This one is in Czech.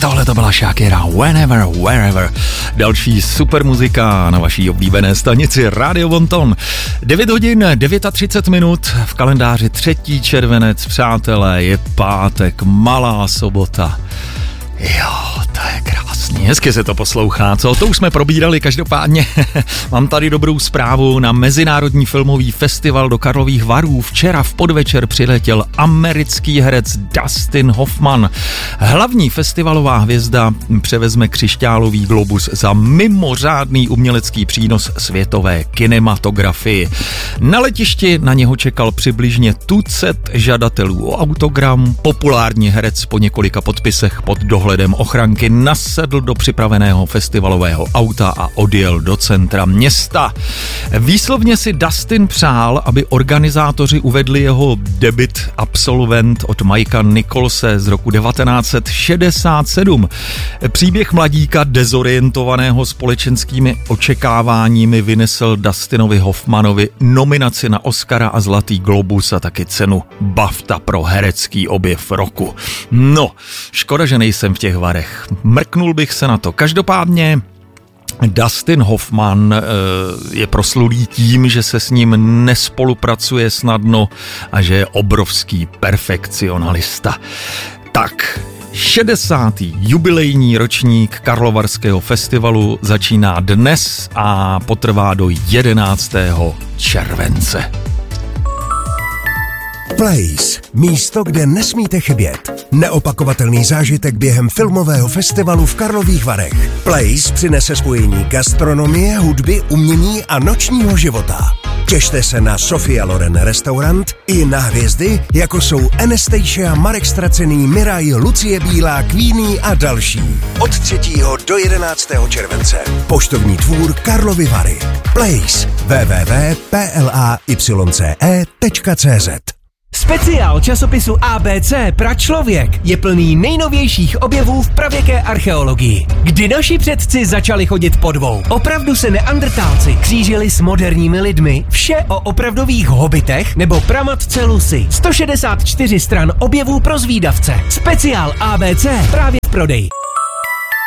tohle to byla Shakira, Whenever, Wherever. Další super muzika na vaší oblíbené stanici Radio Bonton. 9 hodin 39 minut, v kalendáři 3. červenec, přátelé, je pátek, malá sobota. Jo, to je krásný, hezky se to poslouchá, co? To už jsme probírali, každopádně mám tady dobrou zprávu. Na Mezinárodní filmový festival do Karlových Varů včera v podvečer přiletěl americký herec Dustin Hoffman. Hlavní festivalová hvězda převezme křišťálový globus za mimořádný umělecký přínos světové kinematografii. Na letišti na něho čekal přibližně tucet žadatelů o autogram. Populární herec po několika podpisech pod dohledem ochranky nasedl do připraveného festivalového auta a odjel do centra města. Výslovně si Dustin přál, aby organizátoři uvedli jeho debut Absolvent od Mikea Nicholse z roku 1967. Příběh mladíka dezorientovaného společenskými očekáváními vynesl Dustinovi Hoffmanovi nominaci na Oscara a Zlatý globus a taky cenu BAFTA pro herecký objev roku. No, škoda, že nejsem v těch Varech. Mrknul bych se na to. Každopádně Dustin Hoffman je proslulý tím, že se s ním nespolupracuje snadno a že je obrovský perfekcionalista. Tak, 60. jubilejní ročník Karlovarského festivalu začíná dnes a potrvá do 11. července. Place. Místo, kde nesmíte chybět. Neopakovatelný zážitek během filmového festivalu v Karlových Varech. Place přinese spojení gastronomie, hudby, umění a nočního života. Těšte se na Sofia Loren restaurant i na hvězdy, jako jsou Anastasia, Marek Stracený, Miraj, Lucie Bílá, Queenie a další. Od 3. do 11. července. Poštovní dvůr Karlovy Vary. Place. www.playce.cz. Speciál časopisu ABC Pračlověk je plný nejnovějších objevů v pravěké archeologii. Kdy naši předci začali chodit po dvou. Opravdu se neandrtálci křížili s moderními lidmi. Vše o opravdových hobitech nebo pramatce Lucy. 164 stran objevů pro zvídavce. Speciál ABC právě v prodeji.